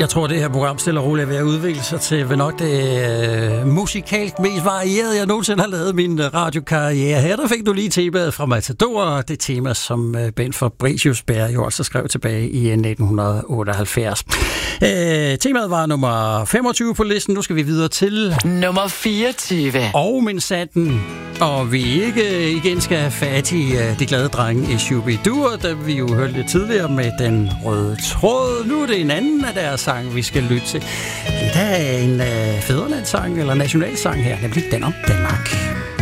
Jeg tror, det her program stille og roligt er ved at udvikle sig til nok det musikalsk mest varierede, jeg nogensinde har lavet min radiokarriere. Her der fik du lige temaet fra Matador, det tema, som Bent Fabricius Bjerre jo også skrev tilbage i 1978. Temaet var nummer 25 på listen. Nu skal vi videre til nummer 24. Og min sanden. Og vi ikke igen skal have fat i de glade drenge i Shubidua, da vi jo hørte lidt tidligere med den røde tråd. Nu er det en anden af deres sang, vi skal lytte til. Lidt af en fædrelandssang eller nationalsang her, nemlig den om Danmark.